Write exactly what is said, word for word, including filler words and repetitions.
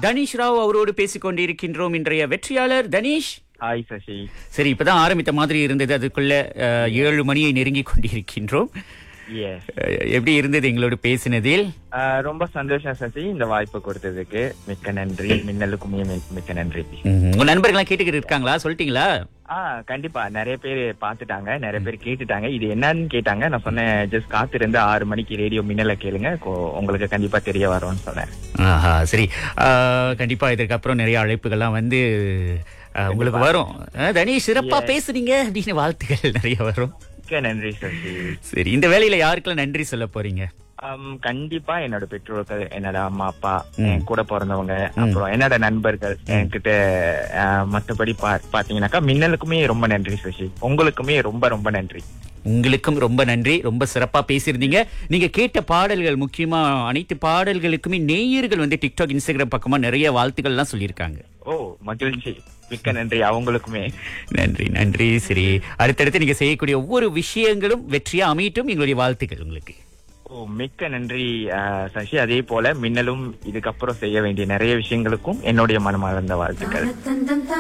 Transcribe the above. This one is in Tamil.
தனிஷ் ராவ் அவரோடு பேசிக் கொண்டிருக்கின்றோம். இன்றைய வெற்றியாளர் தனிஷ். ஹாய் சசி. சரி, இப்பதான் ஆரம்பித்த மாதிரி இருந்தது. அதுக்குள்ள அஹ், ஏழு மணியை நெருங்கி கொண்டிருக்கின்றோம். Yes. அஹ், எப்படி இருந்தது எங்களோடு பேசினதில்? ஆஹ் ரொம்ப சந்தோஷம் சசி, இந்த வாய்ப்பு கொடுத்ததுக்கு மிக்க நன்றி. மின்னலுக்குமே மி- மிக்க நன்றி. ம்ஹும். உங்க நண்பர்கள்லாம் கேட்டுக்கிட்டு இருக்காங்களா? சொல்லிட்டீங்களா? ஆ கண்டிப்பா நிறைய பேர் பாத்துட்டாங்க, நிறைய பேர் கேட்டுட்டாங்க. இது என்னன்னு கேட்டாங்க. நான் சொன்னேன் ஜஸ்ட் காத்திருந்து ஆறு மணிக்கு ரேடியோ மின்னல கேளுங்க, கொ- உங்களுக்கு கண்டிப்பா தெரிய வரும்னு சொன்னேன். ஆஹா, சரி. அஹ், கண்டிப்பா இதற்கப்புறம் நிறைய அழைப்புகள்லாம் வந்து அஹ், உங்களுக்கு வரும். அஹ், தனிஷ் சிறப்பா பேசுறீங்க அப்படின்னு வாழ்த்துக்கள் நிறைய வரும். மிக்க நன்றி சசி. சரி, இந்த வேலையில யாருக்கெல்லாம் நன்றி சொல்ல போறீங்க? ஆம், கண்டிப்பா என்னோட பெற்றோர்கள், என்னோட அம்மா அப்பா, என் கூட பிறந்தவங்க, அப்புறம் என்னோட நண்பர்கள், என்கிட்ட ஆஹ், மத்தபடி பா- பாத்தீங்கன்னாக்கா மின்னலுக்குமே ரொம்ப நன்றி சசி. உங்களுக்குமே ரொம்ப ரொம்ப நன்றி. உங்களுக்கும் ரொம்ப நன்றி. ரொம்ப சிறப்பா பேசியிருந்தீங்க. நீங்க கேட்ட பாடல்கள், முக்கியமா அனைத்து பாடல்களுக்குமே நேயர்கள் வந்து டிக்டாக், இன்ஸ்டாகிராம் பக்கமா நிறைய வாழ்த்துக்கள் எல்லாம் சொல்லியிருக்காங்க. ஓ மகிழ்ச்சி, மிக்க நன்றி அவங்களுக்குமே. நன்றி நன்றி. சரி, அடுத்தடுத்து நீங்க செய்யக்கூடிய ஒவ்வொரு விஷயங்களும் வெற்றியா அமையட்டும். எங்களுடைய வாழ்த்துக்கள் உங்களுக்கு. ஓ மிக்க நன்றி ஆஹ், சசி. அதே போல மின்னலும் இதுக்கப்புறம் செய்ய வேண்டிய நிறைய விஷயங்களுக்கும் என்னுடைய மனமார்ந்த வாழ்த்துக்கள்.